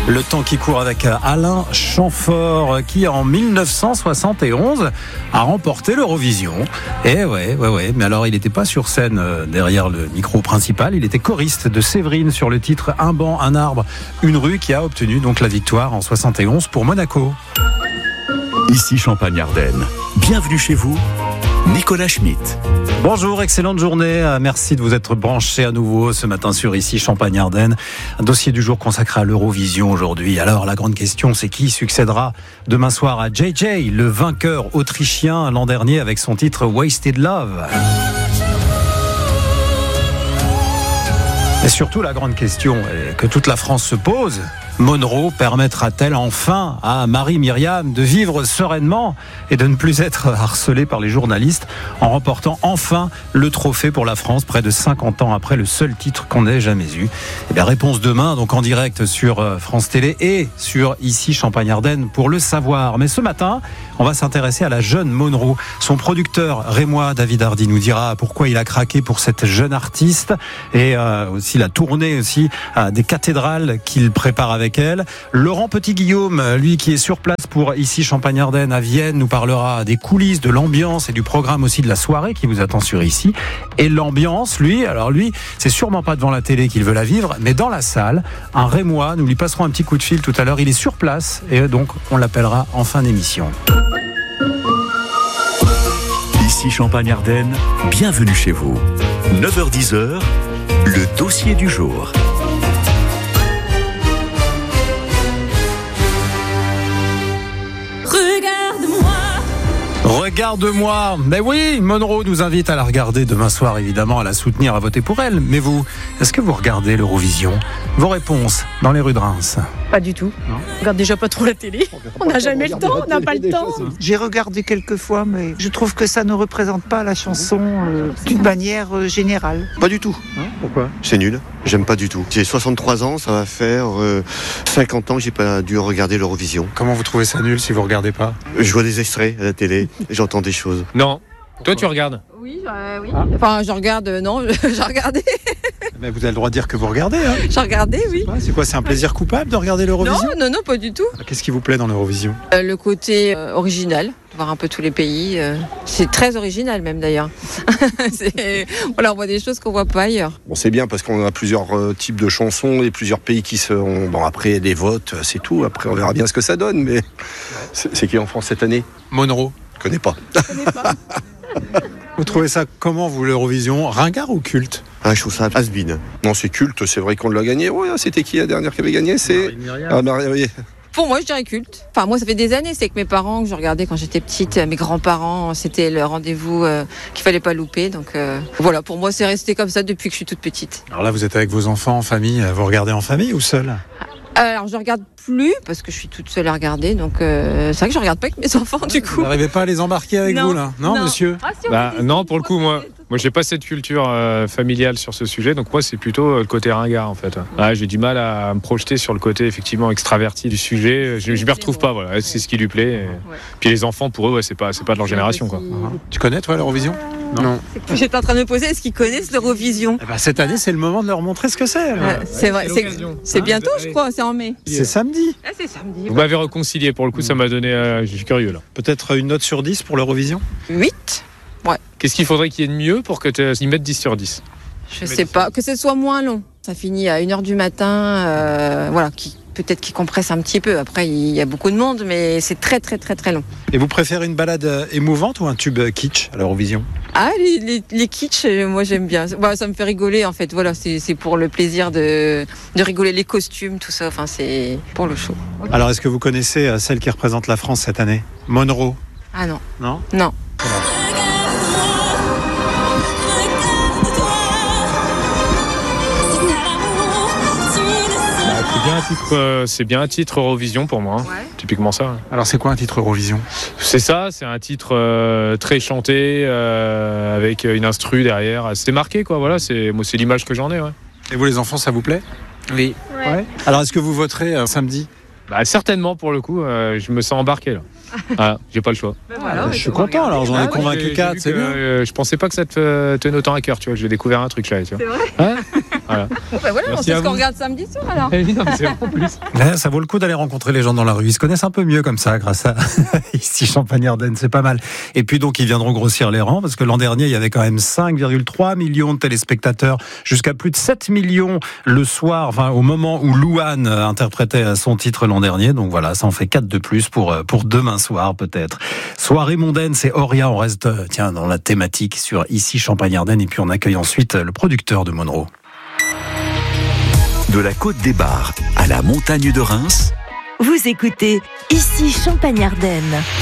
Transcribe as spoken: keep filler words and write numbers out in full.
Le temps qui court avec Alain Chamfort qui en dix-neuf cent soixante et onze a remporté l'Eurovision. Et ouais, ouais, ouais. Mais alors il n'était pas sur scène derrière le micro principal, il était choriste de Séverine sur le titre Un banc, un arbre, une rue qui a obtenu donc la victoire en soixante et onze pour Monaco. Ici Champagne-Ardenne. Bienvenue chez vous, Nicolas Schmitt. Bonjour, excellente journée. Merci de vous être branchés à nouveau ce matin sur Ici Champagne-Ardenne. Un dossier du jour consacré à l'Eurovision aujourd'hui. Alors la grande question, c'est qui succédera demain soir à J J, le vainqueur autrichien l'an dernier avec son titre Wasted Love. Et surtout la grande question que toute la France se pose, Monroe permettra-t-elle enfin à Marie-Myriam de vivre sereinement et de ne plus être harcelée par les journalistes en remportant enfin le trophée pour la France près de cinquante ans après le seul titre qu'on n'ait jamais eu? Eh bien, réponse demain, donc en direct sur France Télé et sur Ici Champagne-Ardenne pour le savoir. Mais ce matin, on va s'intéresser à la jeune Monroe. Son producteur rémois David Hardy nous dira pourquoi il a craqué pour cette jeune artiste et euh, aussi la tournée aussi euh, des cathédrales qu'il prépare avec elle. Laurent Petit-Guillaume, lui qui est sur place pour Ici Champagne-Ardenne à Vienne, nous parlera des coulisses, de l'ambiance et du programme aussi de la soirée qui vous attend sur Ici. Et l'ambiance, lui, alors lui, c'est sûrement pas devant la télé qu'il veut la vivre, mais dans la salle, un rémois, nous lui passerons un petit coup de fil tout à l'heure, il est sur place et donc on l'appellera en fin d'émission. Ici Champagne-Ardenne, bienvenue chez vous. neuf heures dix, le dossier du jour. Regarde-moi. Ben oui, Monroe nous invite à la regarder demain soir, évidemment, à la soutenir, à voter pour elle. Mais vous, est-ce que vous regardez l'Eurovision? Vos réponses dans les rues de Reims? Pas du tout. Non. On regarde déjà pas trop la télé. On n'a jamais le temps, on n'a pas le temps. J'ai regardé quelques fois, mais je trouve que ça ne représente pas la chanson euh, d'une manière euh, générale. Pas du tout. Hein? Pourquoi? C'est nul. J'aime pas du tout. J'ai soixante-trois ans, ça va faire euh, cinquante ans que j'ai pas dû regarder l'Eurovision. Comment vous trouvez ça nul si vous regardez pas? Je vois des extraits à la télé, j'entends des choses. Non. Toi, tu regardes? Oui, euh, oui. Ah. Enfin, je regarde, euh, non, j'ai regardé. Mais vous avez le droit de dire que vous regardez, hein? J'ai regardé, oui. C'est quoi, c'est un plaisir coupable de regarder l'Eurovision? Non, non, non, pas du tout. Qu'est-ce qui vous plaît dans l'Eurovision? euh, Le côté euh, original, voir un peu tous les pays. Euh, c'est très original même d'ailleurs. c'est, voilà, on voit des choses qu'on voit pas ailleurs. Bon, c'est bien parce qu'on a plusieurs euh, types de chansons et plusieurs pays qui sont... Bon, après, des votes, c'est tout. Après, on verra bien ce que ça donne, mais c'est, c'est qui en France cette année? Monroe. Je connais pas. Je connais pas. Vous trouvez ça comment, vous, l'Eurovision? Ringard ou culte? Ah, je trouve ça has-been. Non, c'est culte, c'est vrai qu'on l'a gagné. Oh, c'était qui la dernière qui avait gagné? C'est ah, Marie, oui. Pour moi, je dirais culte. Enfin, moi, ça fait des années. C'est que mes parents, que je regardais quand j'étais petite, mes grands-parents, c'était le rendez-vous euh, qu'il fallait pas louper. Donc euh, voilà, pour moi, c'est resté comme ça depuis que je suis toute petite. Alors là, vous êtes avec vos enfants en famille. Vous regardez en famille ou seul? Alors, je regarde plus parce que je suis toute seule à regarder. Donc, euh, c'est vrai que je regarde pas avec mes enfants du coup. Vous n'arrivez pas à les embarquer avec non. vous là? Non, non. Monsieur ah, si, bah, non, pour le coup, moi, moi, j'ai pas cette culture euh, familiale sur ce sujet. Donc moi, c'est plutôt euh, le côté ringard en fait. Ah, j'ai du mal à me projeter sur le côté effectivement extraverti du sujet. Je, je m'y retrouve pas. Voilà, c'est ce qui lui plaît. Et... Ouais. Puis les enfants, pour eux, ouais, c'est pas, c'est pas de leur génération quoi. Uh-huh. Tu connais toi l'Eurovision? Non. non. J'étais en train de me poser, est-ce qu'ils connaissent l'Eurovision? Eh ben, cette année, c'est le moment de leur montrer ce que c'est. Ouais, c'est vrai, c'est, c'est bientôt, je crois, c'est en mai. C'est samedi. Ah, c'est samedi. Vous m'avez réconcilié, pour le coup, ça m'a donné. Euh, je suis curieux là. Peut-être une note sur dix pour l'Eurovision? huit. Ouais. Qu'est-ce qu'il faudrait qu'il y ait de mieux pour que tu y mettes dix sur dix? Je sais pas, que ce soit moins long. Ça finit à une heure du matin, euh, voilà, qui, peut-être qu'ils compressent un petit peu. Après, il y a beaucoup de monde, mais c'est très, très, très, très long. Et vous préférez une balade émouvante ou un tube kitsch à l'Eurovision? Ah, les, les, les kitsch, moi j'aime bien. Bah, ça me fait rigoler en fait. Voilà, c'est, c'est pour le plaisir de, de rigoler, les costumes, tout ça. Enfin, c'est pour le show. Alors, est-ce que vous connaissez celle qui représente la France cette année? Monroe? Ah non. Non? Non. Voilà. C'est bien un titre, euh, c'est bien un titre Eurovision pour moi, hein. Ouais. Typiquement ça. Hein. Alors c'est quoi un titre Eurovision? C'est ça, c'est un titre euh, très chanté euh, avec une instru derrière. C'est marqué quoi, voilà, c'est moi c'est l'image que j'en ai. Ouais. Et vous les enfants, ça vous plaît? Oui. Ouais. Ouais. Alors est-ce que vous voterez euh, samedi? Bah certainement pour le coup, euh, je me sens embarqué là. Ah, j'ai pas le choix. Ben voilà, ah, je suis content alors, j'en ai ah, convaincu ouais, quatre, c'est que, bien. Euh, je pensais pas que ça te tenait autant à cœur, tu vois. J'ai découvert un truc là, tu vois. C'est vrai. Hein? Voilà. Bah voilà, on Merci sait à ce qu'on vous. regarde samedi soir alors. Eh oui, non, mais c'est en plus. Ouais, ça vaut le coup d'aller rencontrer les gens dans la rue. Ils se connaissent un peu mieux comme ça, grâce à ici Champagne-Ardenne, c'est pas mal. Et puis donc, ils viendront grossir les rangs, parce que l'an dernier, il y avait quand même cinq virgule trois millions de téléspectateurs, jusqu'à plus de sept millions le soir, enfin au moment où Louane interprétait son titre l'an dernier. Donc voilà, ça en fait quatre de plus pour, pour demain soir peut-être. Soirée mondaine, c'est Auria. On reste tiens dans la thématique sur ici Champagne-Ardenne, et puis on accueille ensuite le producteur de Monroe. De la Côte des Bars à la montagne de Reims, Vous écoutez Ici Champagne-Ardenne.